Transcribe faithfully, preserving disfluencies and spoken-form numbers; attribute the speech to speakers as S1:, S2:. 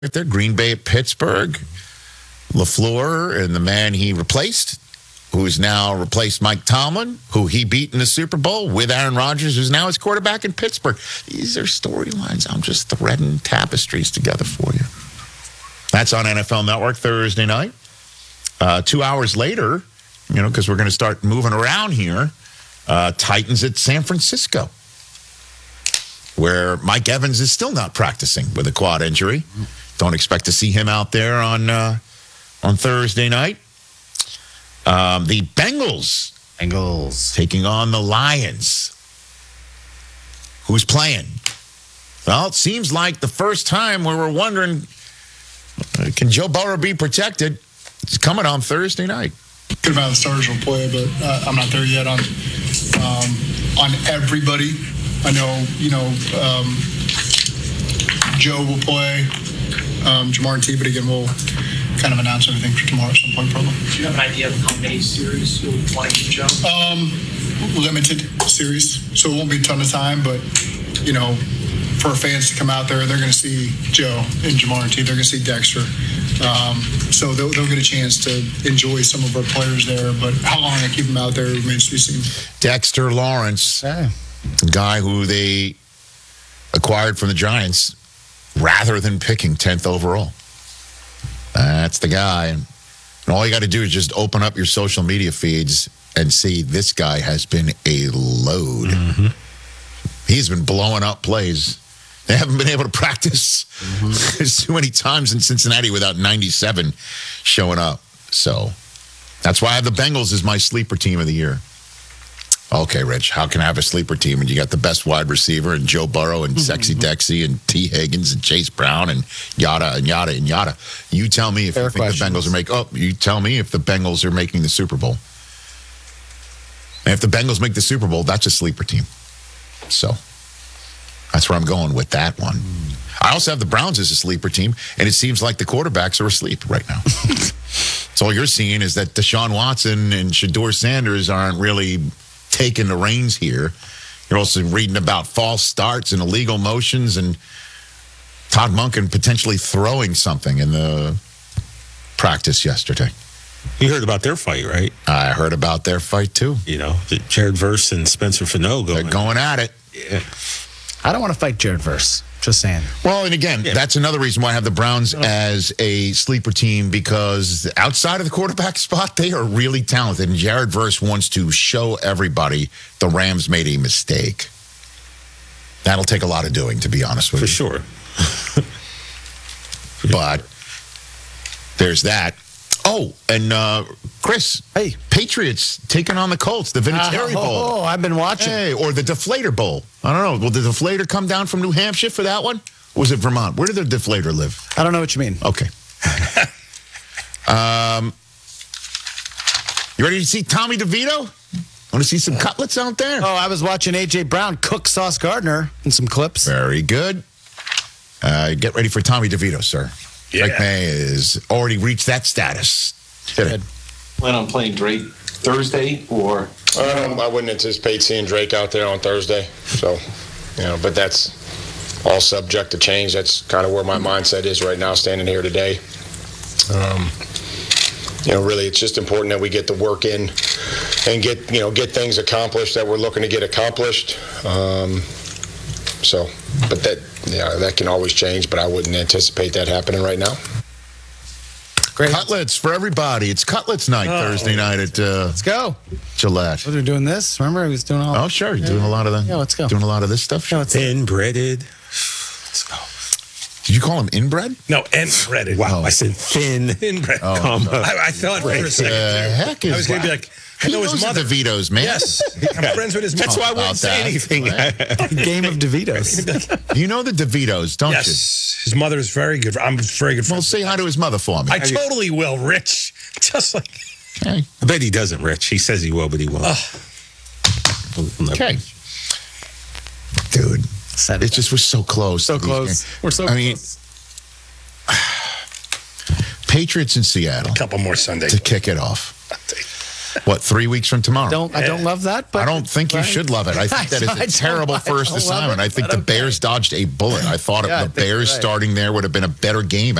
S1: If they're Green Bay at Pittsburgh, LaFleur and the man he replaced, who's now replaced Mike Tomlin, who he beat in the Super Bowl with Aaron Rodgers, who's now his quarterback in Pittsburgh. These are storylines. I'm just threading tapestries together for you. That's on N F L Network Thursday night. Uh, two hours later, you know, because we're going to start moving around here, uh, Titans at San Francisco, where Mike Evans is still not practicing with a quad injury. Don't expect to see him out there on uh, on Thursday night. Um, the Bengals.
S2: Bengals.
S1: Taking on the Lions. Who's playing? Well, it seems like the first time where we're wondering, uh, can Joe Burrow be protected? It's coming on Thursday night.
S3: Could have had the starters will play, but uh, I'm not there yet on um, on everybody. I know, you know, um, Joe will play, um, Jamar and T, but again, we'll kind of announce everything for tomorrow at some point, probably.
S4: Do you have an idea of how many series you'll want to give Joe?
S3: Um, limited series, so it won't be a ton of time, but, you know, for fans to come out there, they're going to see Joe and Jamar and T. They're going to see Dexter. Um, so they'll, they'll get a chance to enjoy some of our players there, but how long I keep them out there remains to be seen.
S1: Dexter Lawrence.
S2: Yeah.
S1: Guy who they acquired from the Giants rather than picking tenth overall. That's the guy. And all you got to do is just open up your social media feeds and see this guy has been a load. Mm-hmm. He's been blowing up plays. They haven't been able to practice mm-hmm. too many times in Cincinnati without ninety-seven showing up. So that's why I have the Bengals as my sleeper team of the year. Okay, Rich, how can I have a sleeper team and you got the best wide receiver and Joe Burrow and Sexy Dexy and T. Higgins and Chase Brown and yada and yada and yada? You tell me if
S2: Fair
S1: you think questions. the Bengals are making. Oh, you tell me if the Bengals are making the Super Bowl. And if the Bengals make the Super Bowl, that's a sleeper team. So that's where I'm going with that one. I also have the Browns as a sleeper team, and it seems like the quarterbacks are asleep right now. So all you're seeing is that Deshaun Watson and Shedeur Sanders aren't really taking the reins here. You're also reading about false starts and illegal motions and Todd Monken potentially throwing something in the practice yesterday.
S5: You heard about their fight, right?
S1: I heard about their fight, too.
S5: You know, Jared Verse and Spencer Fano going.
S1: They're going at it.
S5: Yeah.
S2: I don't want to fight Jared Verse. Just saying.
S1: Well, and again, yeah. that's another reason why I have the Browns as a sleeper team, because outside of the quarterback spot, they are really talented. And Jared Verse wants to show everybody the Rams made a mistake. That'll take a lot of doing, to be honest with
S5: For
S1: you.
S5: For sure.
S1: But there's that. Oh, and uh, Chris,
S2: hey,
S1: Patriots taking on the Colts, the Vinatieri
S2: uh, oh,
S1: Bowl.
S2: Oh, I've been watching.
S1: Hey, or the Deflator Bowl. I don't know. Will the Deflator come down from New Hampshire for that one? Or was it Vermont? Where did the Deflator live?
S2: I don't know what you mean.
S1: Okay. um, you ready to see Tommy DeVito? Want to see some cutlets out there?
S2: Oh, I was watching A J. Brown cook Sauce Gardner in some clips.
S1: Very good. Uh, get ready for Tommy DeVito, sir.
S5: Yeah.
S1: Drake May has already reached that status. Hit it.
S6: Plan on playing Drake Thursday or?
S7: Um, I wouldn't anticipate seeing Drake out there on Thursday. So, you know, but that's all subject to change. That's kind of where my mindset is right now, standing here today. Um, you know, really, it's just important that we get the work in and get, you know, get things accomplished that we're looking to get accomplished. Um, so, but that, yeah, that can always change, but I wouldn't anticipate that happening right now.
S1: Great. Cutlets for everybody. It's Cutlets night
S2: oh,
S1: Thursday night at uh,
S2: let's go.
S1: Gillette.
S2: Oh, they're doing this. Remember, I was doing all.
S1: Oh, sure. You're yeah. doing a lot of that.
S2: Yeah, let's go.
S1: Doing a lot of this stuff.
S2: Yeah, let's
S5: Inbreaded. Let's go.
S1: Did you call him inbred?
S5: No, inbreaded. Wow, oh. I said thin inbred. Oh, comma. I, I thought for a second.
S1: The heck is
S5: I was going to be like, I
S1: he
S5: know
S1: knows
S5: his mother.
S1: The DeVitos, man.
S5: Yes, I'm friends with his mother. That's why I wouldn't say that. anything.
S2: Game of DeVitos.
S1: You know the DeVitos, don't
S5: yes.
S1: you?
S5: Yes, his mother is very good. I'm very good friends.
S1: Well, say hi to his mother for me.
S5: I totally will, Rich. Just like.
S1: Okay.
S5: I bet he doesn't, Rich. He says he will, but he won't. Oh.
S1: Okay. Dude, it, it just was so close.
S2: So close. We're so
S1: I
S2: close.
S1: mean, Patriots in Seattle.
S5: A couple more Sundays.
S1: To kick it off. What, three weeks from tomorrow?
S2: Don't I don't love that, but
S1: I don't think you
S2: right?
S1: should love it. I think that is
S2: I
S1: a
S2: don't-
S1: terrible
S2: I
S1: first
S2: don't love
S1: assignment.
S2: it,
S1: I think
S2: but
S1: the
S2: okay.
S1: Bears dodged a bullet. I thought
S2: Yeah, I
S1: the
S2: think you're
S1: Bears
S2: right.
S1: starting there would have been a better game